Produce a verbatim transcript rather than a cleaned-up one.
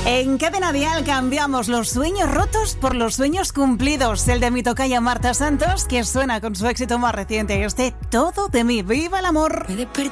En Cadena Dial cambiamos los sueños rotos por los sueños cumplidos. El de mi tocaya Marta Santos, que suena con su éxito más reciente, este Todo de mí. ¡Viva el amor! Me desperté